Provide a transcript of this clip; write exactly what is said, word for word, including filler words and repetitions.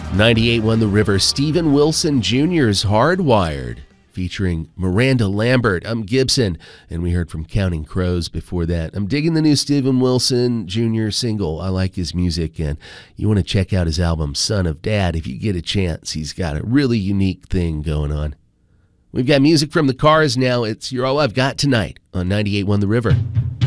ninety-eight point one The River, Steven Wilson Junior's Hardwired, featuring Miranda Lambert. I'm Gibson, and we heard from Counting Crows before that. I'm digging the new Steven Wilson Junior single. I like his music, and you want to check out his album, Son of Dad, if you get a chance. He's got a really unique thing going on. We've got music from the Cars now. It's You're All I've Got Tonight on ninety-eight point one The River.